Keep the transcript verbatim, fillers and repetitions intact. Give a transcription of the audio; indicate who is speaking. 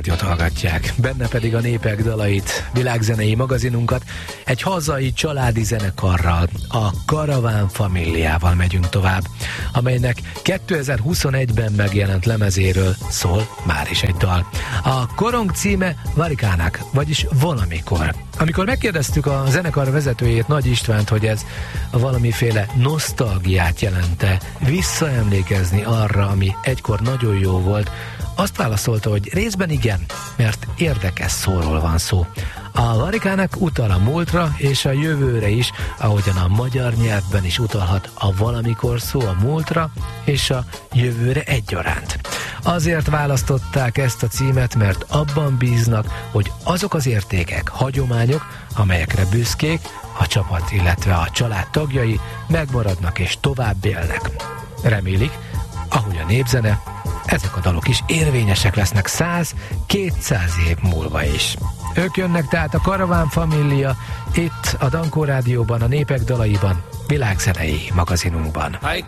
Speaker 1: Rádiót hallgatják, benne pedig a Népek dalait, világzenei magazinunkat. Egy hazai családi zenekarral, a Karaván Familiával megyünk tovább, amelynek kétezer-huszonegyben megjelent lemezéről szól már is egy dal. A korong címe Varikának, vagyis Valamikor. Amikor megkérdeztük a zenekar vezetőjét, Nagy Istvánt, hogy ez valamiféle nosztalgiát jelente, visszaemlékezni arra, ami egykor nagyon jó volt, azt válaszolta, hogy részben igen, mert érdekes szóról van szó. A Varikának utal a múltra és a jövőre is, ahogyan a magyar nyelvben is utalhat a valamikor szó a múltra és a jövőre egyaránt. Azért választották ezt a címet, mert abban bíznak, hogy azok az értékek, hagyományok, amelyekre büszkék, a csapat, illetve a család tagjai megmaradnak és tovább élnek. Remélik, ahogy a népzene, ezek a dalok is érvényesek lesznek száz-kétszáz év múlva is. Ők jönnek tehát a Karaván Família, itt a Dankó Rádióban, a Népek dalaiban, világzenei magazinunkban.
Speaker 2: Hay